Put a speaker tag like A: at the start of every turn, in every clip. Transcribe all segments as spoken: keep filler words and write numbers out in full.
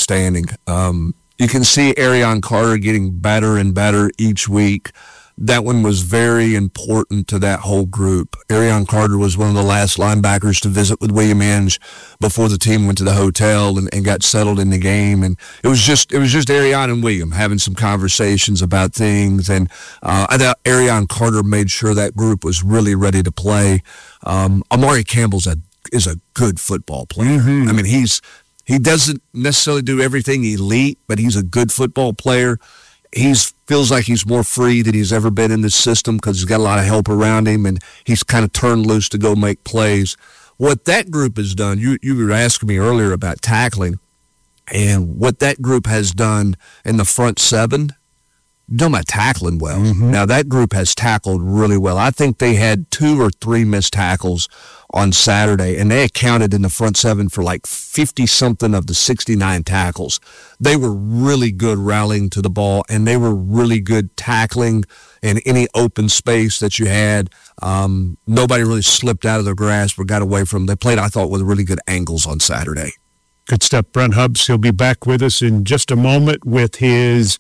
A: outstanding. Um, you can see Arion Carter getting better and better each week. That one was very important to that whole group. Arion Carter was one of the last linebackers to visit with William Inge before the team went to the hotel and, and got settled in the game. And it was just it was just Arion and William having some conversations about things. And uh, I thought Arion Carter made sure that group was really ready to play. Um, Amari Campbell's a is a good football player. Mm-hmm. I mean, he's he doesn't necessarily do everything elite, but he's a good football player. He's feels like he's more free than he's ever been in this system because he's got a lot of help around him, and he's kind of turned loose to go make plays. What that group has done, you you were asking me earlier about tackling, and what that group has done in the front seven, done by tackling well. Mm-hmm. Now, that group has tackled really well. I think they had two or three missed tackles on Saturday, and they accounted in the front seven for like fifty-something of the sixty-nine tackles. They were really good rallying to the ball, and they were really good tackling in any open space that you had. Um, nobody really slipped out of their grasp or got away from them. They played, I thought, with really good angles on Saturday.
B: Good stuff. Brent Hubbs, he'll be back with us in just a moment with his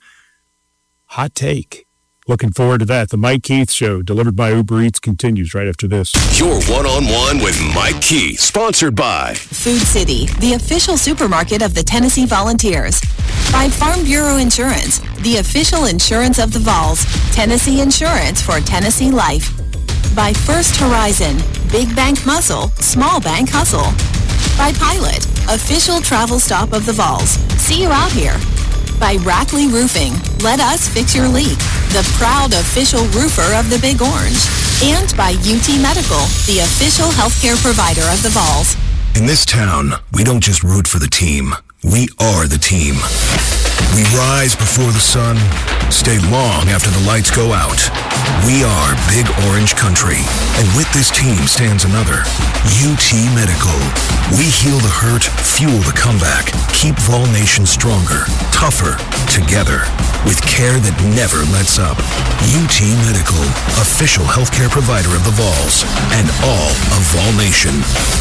B: hot take. Looking forward to that. The Mike Keith Show, delivered by Uber Eats, continues right after this.
C: Your one-on-one with Mike Keith, sponsored by
D: Food City, the official supermarket of the Tennessee Volunteers. By Farm Bureau Insurance, the official insurance of the Vols. Tennessee Insurance for Tennessee Life. By First Horizon, big bank muscle, small bank hustle. By Pilot, official travel stop of the Vols. See you out here. By Rackley Roofing, let us fix your leak, the proud official roofer of the Big Orange. And by U T Medical, the official healthcare provider of the Vols.
C: In this town, we don't just root for the team. We are the team. We rise before the sun, stay long after the lights go out. We are Big Orange Country. And with this team stands another, U T Medical. We heal the hurt, fuel the comeback, keep Vol Nation stronger, tougher, together, with care that never lets up. U T Medical, official healthcare provider of the Vols, and all of Vol Nation.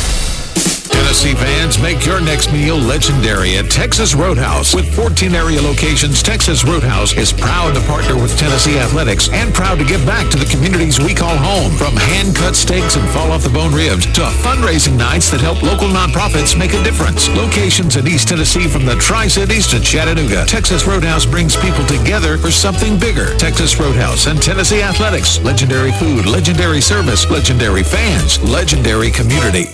E: Tennessee fans, make your next meal legendary at Texas Roadhouse. With fourteen area locations, Texas Roadhouse is proud to partner with Tennessee Athletics and proud to give back to the communities we call home. From hand-cut steaks and fall-off-the-bone ribs to fundraising nights that help local nonprofits make a difference. Locations in East Tennessee from the Tri-Cities to Chattanooga, Texas Roadhouse brings people together for something bigger. Texas Roadhouse and Tennessee Athletics. Legendary food, legendary service, legendary fans, legendary community.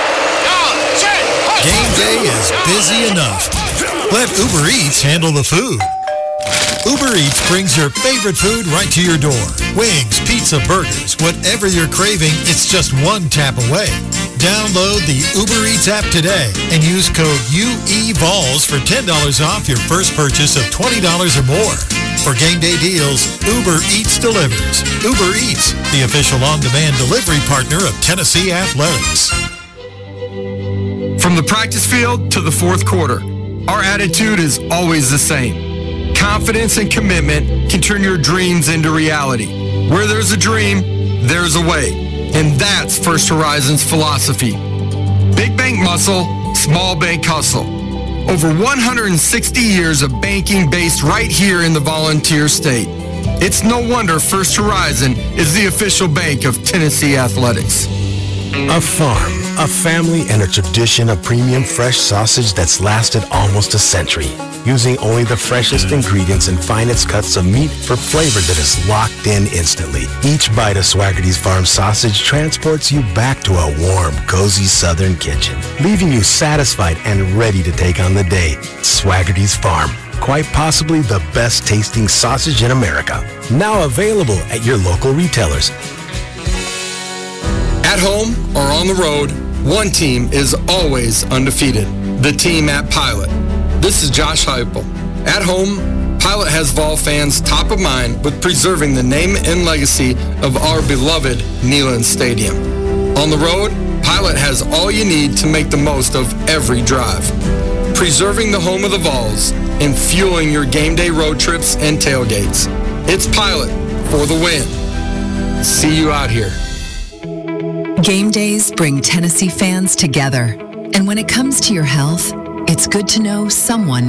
F: Game day is busy enough. Let Uber Eats handle the food. Uber Eats brings your favorite food right to your door. Wings, pizza, burgers, whatever you're craving, it's just one tap away. Download the Uber Eats app today and use code U E V O L S for ten dollars off your first purchase of twenty dollars or more. For game day deals, Uber Eats delivers. Uber Eats, the official on-demand delivery partner of Tennessee Athletics.
G: From the practice field to the fourth quarter, our attitude is always the same. Confidence and commitment can turn your dreams into reality. Where there's a dream, there's a way. And that's First Horizon's philosophy. Big bank muscle, small bank hustle. Over one hundred sixty years of banking based right here in the Volunteer State. It's no wonder First Horizon is the official bank of Tennessee Athletics.
H: A farm, a family, and a tradition of premium fresh sausage that's lasted almost a century. Using only the freshest ingredients and finest cuts of meat for flavor that is locked in instantly. Each bite of Swaggerty's Farm sausage transports you back to a warm, cozy southern kitchen, leaving you satisfied and ready to take on the day. Swaggerty's Farm, quite possibly the best tasting sausage in America. Now available at your local retailers.
G: At home or on the road, one team is always undefeated. The team at Pilot. This is Josh Heupel. At home, Pilot has Vol fans top of mind with preserving the name and legacy of our beloved Neyland Stadium. On the road, Pilot has all you need to make the most of every drive. Preserving the home of the Vols and fueling your game day road trips and tailgates. It's Pilot for the win. See you out here.
I: Game days bring Tennessee fans together. And when it comes to your health, it's good to know someone